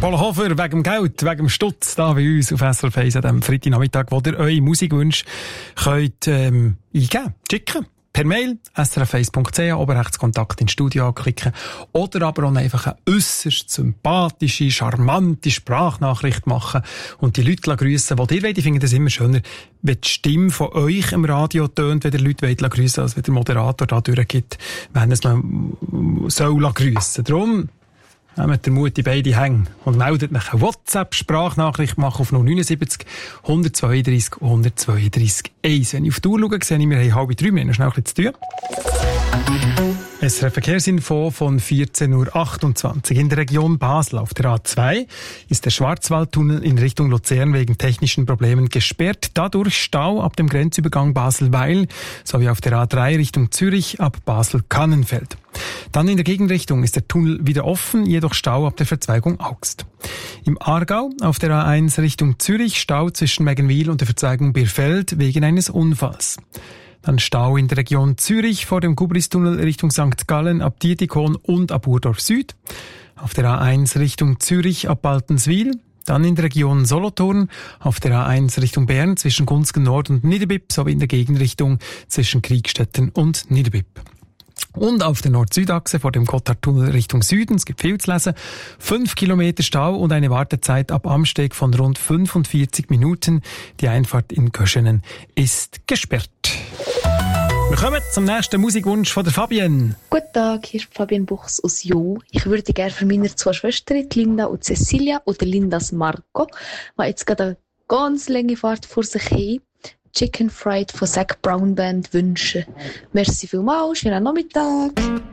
Paul Hofer, wegen dem Geld, wegen dem Stutz, da bei uns auf SRF 1 an diesem Freitagnachmittag, wo ihr eure Musikwünsche könnt, eingeben, schicken. Per Mail, srf1.ch, oben rechts Kontakt ins Studio anklicken. Oder aber auch einfach eine äusserst sympathische, charmante Sprachnachricht machen und die Leute grüssen, die ihr wollt. Ich finde das immer schöner, wenn die Stimme von euch im Radio tönt, wenn ihr Leute grüssen wollt, als wenn der Moderator da durchgibt, wenn es man soll grüssen. Darum, nehmt den Mut in beide Hänge und meldet nach eine WhatsApp-Sprachnachricht machen auf 079 132 132 1. Wenn ich auf die Uhr schaue, sehe ich, wir haben 2:30, wir haben noch schnell etwas zu tun. SRF Verkehrsinfo von 14.28 Uhr. In der Region Basel auf der A2 ist der Schwarzwaldtunnel in Richtung Luzern wegen technischen Problemen gesperrt. Dadurch Stau ab dem Grenzübergang Basel-Weil sowie auf der A3 Richtung Zürich ab Basel-Kannenfeld. Dann in der Gegenrichtung ist der Tunnel wieder offen, jedoch Stau ab der Verzweigung Augst. Im Aargau auf der A1 Richtung Zürich Stau zwischen Meggenwil und der Verzweigung Birfeld wegen eines Unfalls. Dann Stau in der Region Zürich vor dem Gubristunnel Richtung St. Gallen ab Dietikon und ab Urdorf Süd. Auf der A1 Richtung Zürich ab Baltenswil. Dann in der Region Solothurn auf der A1 Richtung Bern zwischen Gunzgen Nord und Niederbipp sowie in der Gegenrichtung zwischen Kriegstetten und Niederbipp. Und auf der Nord-Süd-Achse vor dem Gotthardtunnel Richtung Süden, es gibt viel zu lesen, 5 Kilometer Stau und eine Wartezeit ab Amsteg von rund 45 Minuten. Die Einfahrt in Köschenen ist gesperrt. Wir kommen zum nächsten Musikwunsch von der Fabienne. Guten Tag, hier ist Fabienne Buchs aus Jo. Ich würde gerne für meine 2 Schwestern, Linda und Cecilia, oder Lindas Marco, die jetzt gerade eine ganz lange Fahrt vor sich haben, Chicken Fried von Zac Brown Band wünschen. Merci vielmals, schönen Nachmittag.